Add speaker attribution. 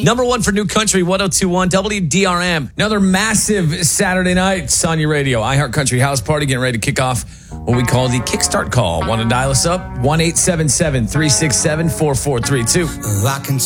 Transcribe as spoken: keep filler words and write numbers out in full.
Speaker 1: Number one for New Country, one oh two point one W D R M. Another massive Saturday night on your radio. iHeart Country House Party getting ready to kick off what we call the Kickstart Call. Want to dial us up? one eight seven seven, three six seven, four four three two.